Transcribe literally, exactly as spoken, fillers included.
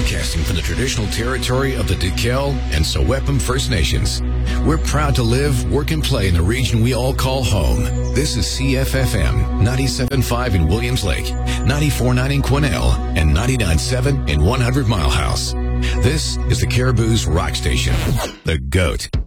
broadcasting from the traditional territory of the Dekel and Sewepum First Nations. We're proud to live, work, and play in the region we all call home. This is C F F M, ninety-seven point five in Williams Lake, ninety-four point nine in Quesnel, and ninety-nine point seven in one hundred Mile House. This is the Caribou's rock station, The Goat.